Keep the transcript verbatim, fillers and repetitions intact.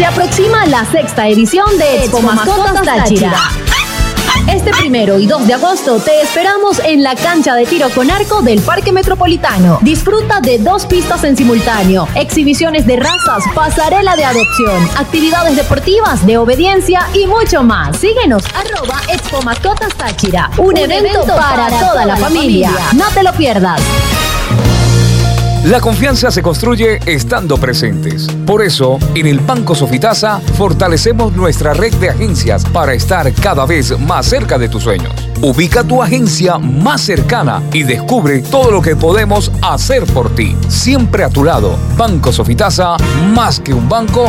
Se aproxima la sexta edición de Expo Mascotas Táchira. Este primero y dos de agosto te esperamos en la cancha de tiro con arco del Parque Metropolitano. Disfruta de dos pistas en simultáneo, exhibiciones de razas, pasarela de adopción, actividades deportivas, de obediencia y mucho más. Síguenos, arroba Expo Mascotas Táchira. Un, Un evento, evento para, para toda la familia. familia. No te lo pierdas. La confianza se construye estando presentes. Por eso, en el Banco Sofitasa fortalecemos nuestra red de agencias para estar cada vez más cerca de tus sueños. Ubica tu agencia más cercana y descubre todo lo que podemos hacer por ti. Siempre a tu lado. Banco Sofitasa, más que un banco,